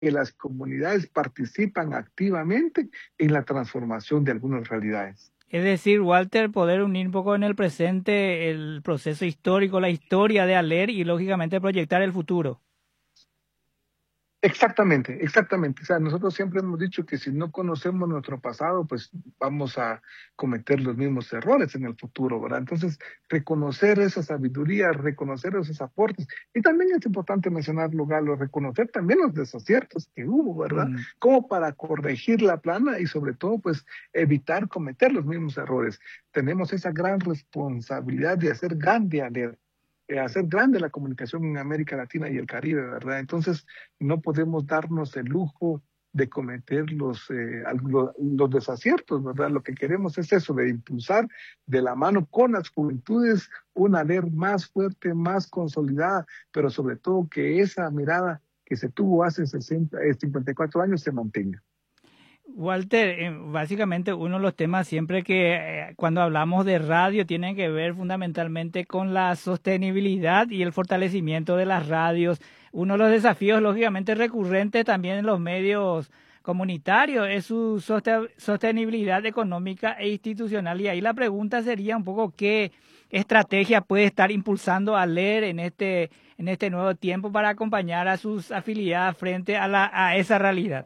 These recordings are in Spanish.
que las comunidades participan activamente en la transformación de algunas realidades. Es decir, Walter, poder unir un poco en el presente el proceso histórico, la historia de ALER y lógicamente proyectar el futuro. Exactamente, exactamente. O sea, nosotros siempre hemos dicho que si no conocemos nuestro pasado, pues vamos a cometer los mismos errores en el futuro, ¿verdad? Entonces, reconocer esa sabiduría, reconocer esos aportes. Y también es importante mencionarlo, Galo, reconocer también los desaciertos que hubo, ¿verdad? Mm. Como para corregir la plana y sobre todo, pues, evitar cometer los mismos errores. Tenemos esa gran responsabilidad de hacer grande hacer grande la comunicación en América Latina y el Caribe, ¿verdad? Entonces, no podemos darnos el lujo de cometer los desaciertos, ¿verdad? Lo que queremos es eso, de impulsar de la mano con las juventudes una ALER más fuerte, más consolidada, pero sobre todo que esa mirada que se tuvo hace 54 años se mantenga. Walter, básicamente uno de los temas siempre que cuando hablamos de radio tiene que ver fundamentalmente con la sostenibilidad y el fortalecimiento de las radios. Uno de los desafíos, lógicamente, recurrentes también en los medios comunitarios es su sostenibilidad económica e institucional. Y ahí la pregunta sería un poco qué estrategia puede estar impulsando ALER en este nuevo tiempo para acompañar a sus afiliadas frente a esa realidad.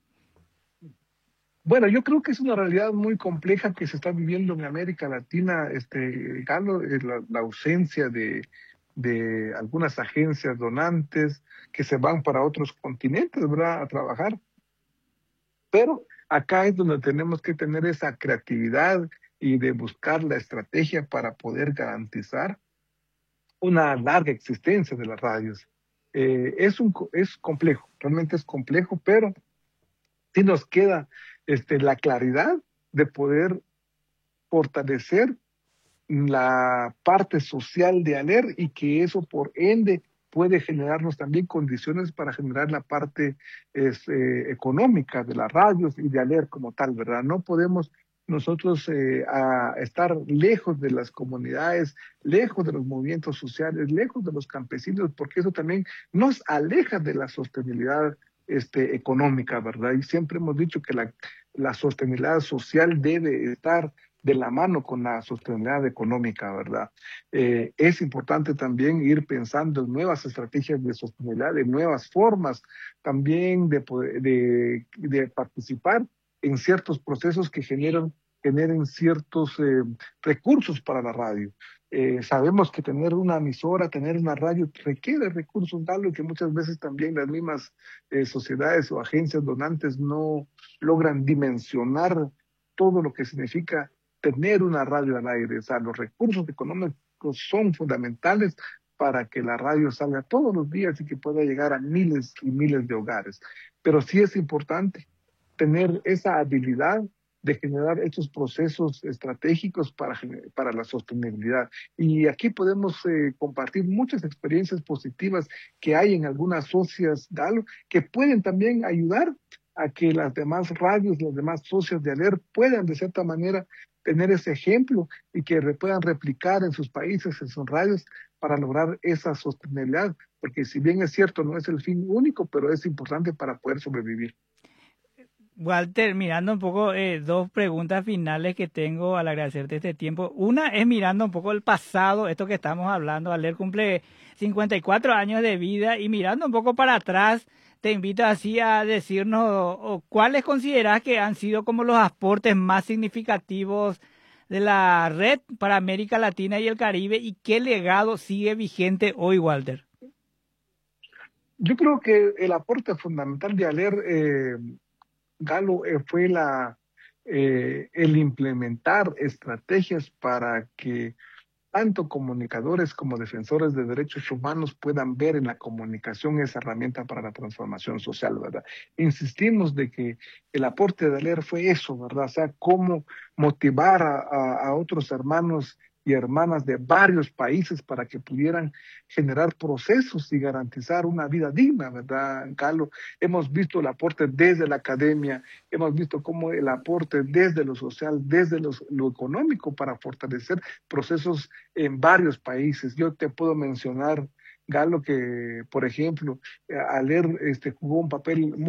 Bueno, yo creo que es una realidad muy compleja que se está viviendo en América Latina, Galo, la ausencia de algunas agencias donantes que se van para otros continentes, ¿verdad?, a trabajar. Pero acá es donde tenemos que tener esa creatividad y de buscar la estrategia para poder garantizar una larga existencia de las radios. Es complejo, realmente es complejo, pero sí nos queda la claridad de poder fortalecer la parte social de ALER y que eso por ende puede generarnos también condiciones para generar la parte económica de las radios y de ALER como tal, ¿verdad? No podemos nosotros estar lejos de las comunidades, lejos de los movimientos sociales, lejos de los campesinos, porque eso también nos aleja de la sostenibilidad económica, ¿verdad? Y siempre hemos dicho que la sostenibilidad social debe estar de la mano con la sostenibilidad económica, ¿verdad? Es importante también ir pensando en nuevas estrategias de sostenibilidad, de nuevas formas también de participar en ciertos procesos que generen ciertos recursos para la radio. Sabemos que tener una emisora, tener una radio requiere recursos, algo que muchas veces también las mismas sociedades o agencias donantes no logran dimensionar todo lo que significa tener una radio al aire. O sea, los recursos económicos son fundamentales para que la radio salga todos los días y que pueda llegar a miles y miles de hogares. Pero sí es importante tener esa habilidad de generar estos procesos estratégicos para la sostenibilidad. Y aquí podemos compartir muchas experiencias positivas que hay en algunas socias Galo, que pueden también ayudar a que las demás radios, las demás socias de ALER puedan de cierta manera tener ese ejemplo y que puedan replicar en sus países, en sus radios, para lograr esa sostenibilidad, porque si bien es cierto, no es el fin único, pero es importante para poder sobrevivir. Walter, mirando un poco dos preguntas finales que tengo al agradecerte este tiempo. Una es mirando un poco el pasado, esto que estamos hablando. ALER cumple 54 años de vida y mirando un poco para atrás, te invito así a decirnos cuáles consideras que han sido como los aportes más significativos de la red para América Latina y el Caribe y qué legado sigue vigente hoy, Walter. Yo creo que el aporte fundamental de ALER, Galo, fue el implementar estrategias para que tanto comunicadores como defensores de derechos humanos puedan ver en la comunicación esa herramienta para la transformación social, ¿verdad? Insistimos de que el aporte de ALER fue eso, ¿verdad? O sea, cómo motivar a otros hermanos y hermanas de varios países para que pudieran generar procesos y garantizar una vida digna, ¿verdad, Carlos? Hemos visto el aporte desde la academia, hemos visto cómo el aporte desde lo social, desde lo económico para fortalecer procesos en varios países. Yo te puedo mencionar Galo que, por ejemplo, al leer jugó un papel